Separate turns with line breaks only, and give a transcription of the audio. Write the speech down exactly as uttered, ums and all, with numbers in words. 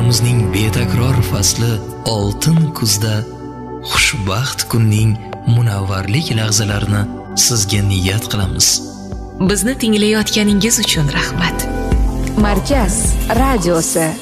umrimizning betakror fasli oltin kuzda xushbaxt kunning munavvarlik lahzalarini sizga niyat qilamiz.
Bizni tinglayotganingiz uchun rahmat.
Markaz radiosi